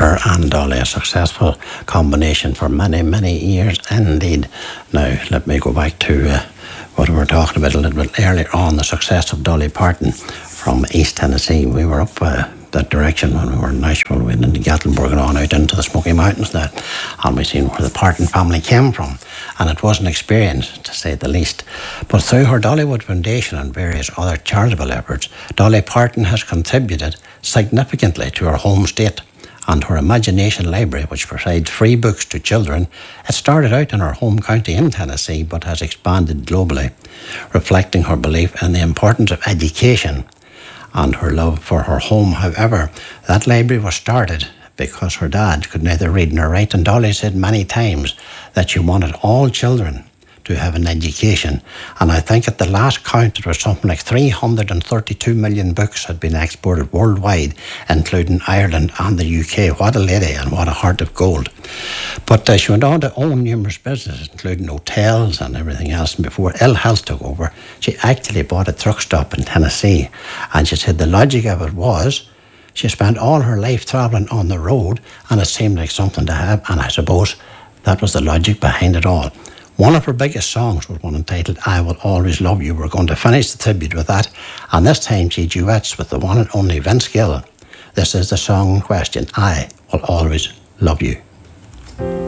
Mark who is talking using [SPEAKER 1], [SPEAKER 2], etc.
[SPEAKER 1] her and Dolly, a successful combination for many, many years indeed. Now, let me go back to what we were talking about a little bit earlier on, the success of Dolly Parton from East Tennessee. We were up that direction when we were in Nashville, we went into Gatlinburg and on out into the Smoky Mountains there, and we seen where the Parton family came from, and it was an experience to say the least. But through her Dollywood Foundation and various other charitable efforts, Dolly Parton has contributed significantly to her home state and her Imagination Library, which provides free books to children. It started out in her home county in Tennessee but has expanded globally, reflecting her belief in the importance of education and her love for her home. However, that library was started because her dad could neither read nor write, and Dolly said many times that she wanted all children to have an education. And I think at the last count it was something like 332 million books had been exported worldwide, including Ireland and the UK. What a lady, and what a heart of gold. But she went on to own numerous businesses, including hotels and everything else. And before ill health took over, she actually bought a truck stop in Tennessee. And she said the logic of it was she spent all her life travelling on the road, and it seemed like something to have. And I suppose that was the logic behind it all. One of her biggest songs was one entitled I Will Always Love You. We're going to finish the tribute with that. And this time she duets with the one and only Vince Gill. This is the song in question, I Will Always Love You.